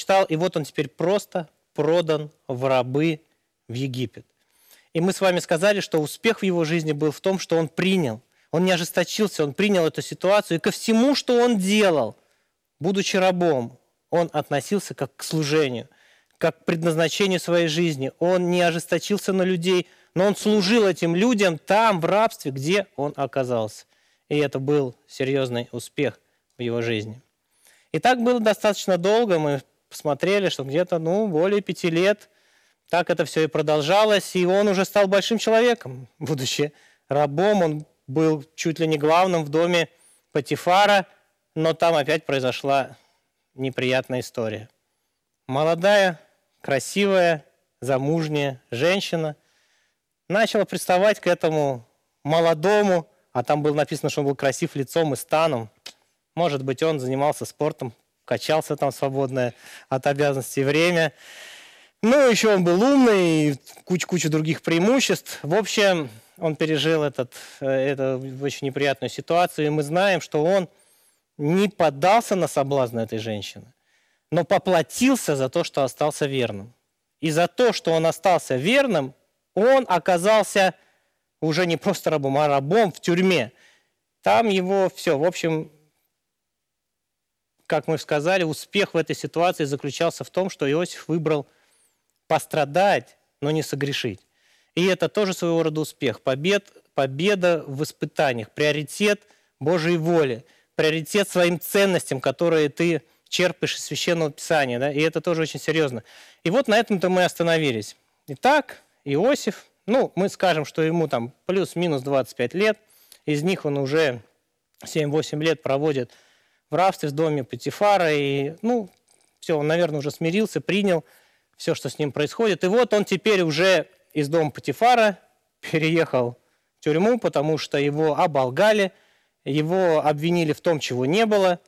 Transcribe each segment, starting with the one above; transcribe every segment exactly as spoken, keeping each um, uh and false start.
мечтал, и вот он теперь просто продан в рабы в Египет. И мы с вами сказали, что успех в его жизни был в том, что он принял. Он не ожесточился, он принял эту ситуацию. И ко всему, что он делал, будучи рабом, он относился как к служению, как к предназначению своей жизни. Он не ожесточился на людей, но он служил этим людям там, в рабстве, где он оказался. И это был серьезный успех в его жизни. И так было достаточно долго. Мы посмотрели, что где-то ну, более пяти лет так это все и продолжалось. И он уже стал большим человеком, будучи рабом. Он был чуть ли не главным в доме Потифара, но там опять произошла неприятная история. Молодая, красивая, замужняя женщина начала приставать к этому молодому, а там было написано, что он был красив лицом и станом. Может быть, он занимался спортом, качался там свободное от обязанностей время. Ну, еще он был умный, и куча-куча других преимуществ. В общем, он пережил этот, эту очень неприятную ситуацию, и мы знаем, что он не поддался на соблазн этой женщины, но поплатился за то, что остался верным. И за то, что он остался верным, он оказался уже не просто рабом, а рабом в тюрьме. Там его все, в общем, как мы сказали, успех в этой ситуации заключался в том, что Иосиф выбрал пострадать, но не согрешить. И это тоже своего рода успех. Побед, победа в испытаниях, приоритет Божьей воли, приоритет своим ценностям, которые ты черпаешь из Священного Писания. Да? И это тоже очень серьезно. И вот на этом-то мы остановились. Итак, Иосиф, ну, мы скажем, что ему там плюс-минус двадцать пять лет, из них он уже семь-восемь лет проводит в рабстве в доме Потифара, и, ну, все, он, наверное, уже смирился, принял все, что с ним происходит. И вот он теперь уже из дома Потифара переехал в тюрьму, потому что его оболгали, его обвинили в том, чего не было.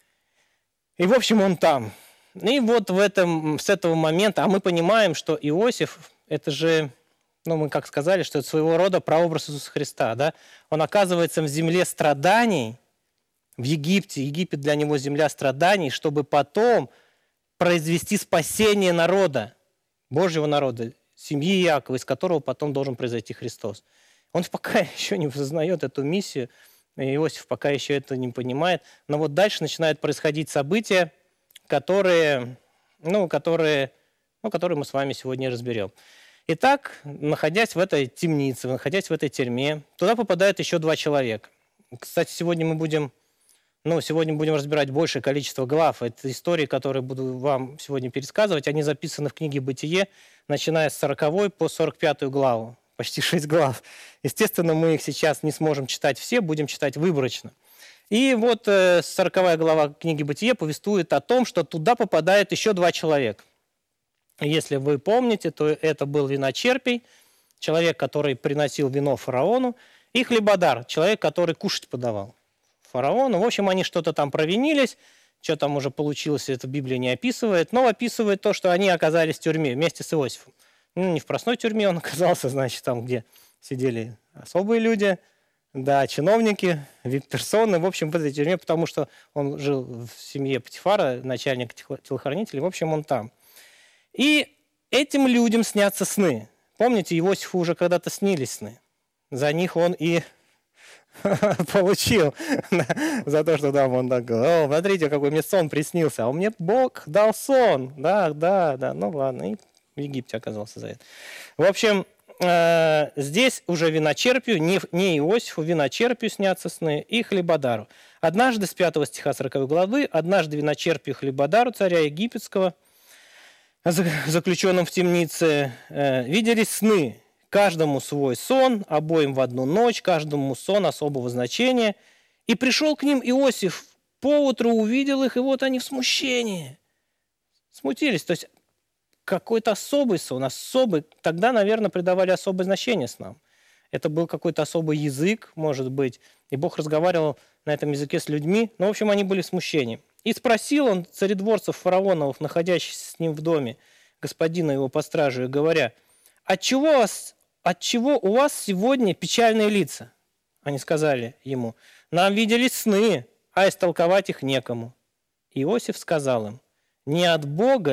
И, в общем, он там. И вот в этом, с этого момента, а мы понимаем, что Иосиф, это же, ну, мы как сказали, что это своего рода прообраз Иисуса Христа, да? Он оказывается в земле страданий, в Египте. Египет для него земля страданий, чтобы потом произвести спасение народа, Божьего народа, семьи Иакова, из которого потом должен произойти Христос. Он пока еще не осознает эту миссию, Иосиф пока еще это не понимает, но вот дальше начинают происходить события, которые, ну, которые, ну, которые мы с вами сегодня разберем. Итак, находясь в этой темнице, находясь в этой тюрьме, туда попадают еще два человека. Кстати, сегодня мы будем, ну, сегодня будем разбирать большее количество глав. Это истории, которые буду вам сегодня пересказывать. Они записаны в книге «Бытие», начиная с сороковой по сорок пятую главу. Почти шесть глав. Естественно, мы их сейчас не сможем читать все, будем читать выборочно. И вот сороковая глава книги «Бытие» повествует о том, что туда попадает еще два человека. Если вы помните, то это был виночерпий, человек, который приносил вино фараону, и хлебодар, человек, который кушать подавал фараону. В общем, они что-то там провинились, что там уже получилось, это Библия не описывает, но описывает то, что они оказались в тюрьме вместе с Иосифом. Ну, не в простой тюрьме он оказался, значит, там, где сидели особые люди, да, чиновники, вип-персоны, в общем, в этой тюрьме, потому что он жил в семье Потифара, начальника телохранителей, в общем, он там. И этим людям снятся сны. Помните, Иосифу уже когда-то снились сны. За них он и получил, за то, что там он так говорил: о, смотрите, какой мне сон приснился, а мне Бог дал сон. Да, да, да, ну ладно, и в Египте оказался за это. В общем, здесь уже виночерпию, не, не Иосифу, виночерпию снятся сны и хлебодару. Однажды, с пятого стиха сороковой главы, однажды виночерпию хлебодару, царя египетского, заключенным в темнице, виделись сны. Каждому свой сон, обоим в одну ночь, каждому сон особого значения. И пришел к ним Иосиф, поутру увидел их, и вот они в смущении. Смутились, то есть какой-то особый сон, особый. Тогда, наверное, придавали особое значение снам. Это был какой-то особый язык, может быть, и Бог разговаривал на этом языке с людьми. Но, в общем, они были в смущении. И спросил он царедворцев фараоновых, находящихся с ним в доме, господина его по страже, говоря: «Отчего, вас, отчего у вас сегодня печальные лица?» Они сказали ему: «Нам виделись сны, а истолковать их некому». Иосиф сказал им: «Не от Бога